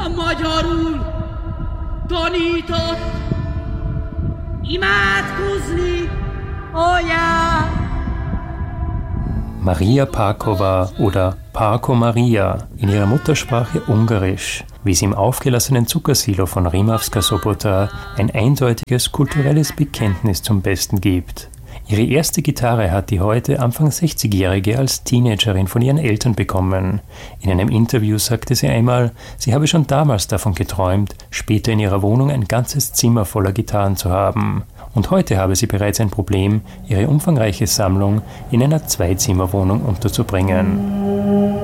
magyarul tanított imádkozni, Anya! Maria Páková oder Páko Maria, in ihrer Muttersprache Ungarisch, wie sie im aufgelassenen Zuckersilo von Rimavská Sobota ein eindeutiges kulturelles Bekenntnis zum Besten gibt. Ihre erste Gitarre hat die heute Anfang 60-Jährige als Teenagerin von ihren Eltern bekommen. In einem Interview sagte sie einmal, sie habe schon damals davon geträumt, später in ihrer Wohnung ein ganzes Zimmer voller Gitarren zu haben. Und heute habe sie bereits ein Problem, ihre umfangreiche Sammlung in einer Zweizimmerwohnung unterzubringen.